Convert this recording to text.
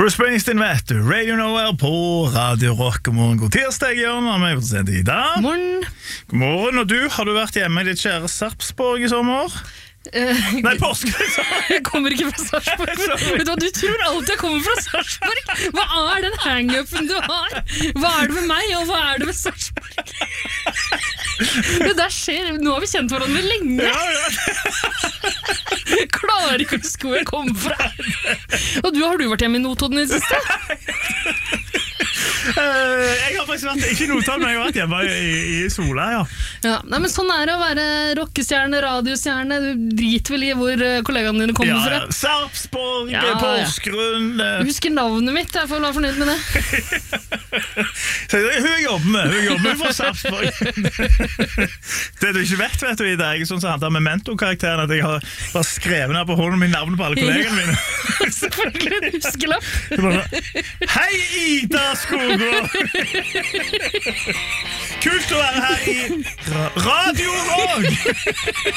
Bruce Springsteen, vet du. Radio Nowhere på Radio Rock. God morgen, god tirsdag, Jørn. Med meg for Ida. Morgen. God morgen, og du, har du vært hjemme i ditt kjære Sarpsborg i sommer? Nei, Porsgrunn. Jeg kommer ikke fra Sarpsborg. Vet du hva, du tror alltid jeg kommer fra Sarpsborg. Hva den hang-upen du har? Hva det med meg, og hva det med Sarpsborg? Det der skjer, nå har vi kjent hverandre lenge. Jeg klarer ikke å huske hvor jeg kommer fra. Og har du vært hjemme i Notodden i det siste? Jeg har faktisk vært, ikke Notodden, men jeg har vært hjemme i Sola, ja. Nei, men sånn det å være rockestjerne, radiostjerne. Du driter vel i hvor kollegaene dine kommer fra. Sarpsborg, Porsgrunn. Du husker navnet mitt, jeg får være fornøyd med det. Hun jobber med fra Sarpsborg. Det du ikke vet du, Ida, jeg sånn som handler med mentorkarakteren, at jeg har bare skrevet ned på hånden min navnet på alle kollegene mine. Selvfølgelig, en huskelapp. Hei, Ida Skogård! Kult å være her i Radio Rock!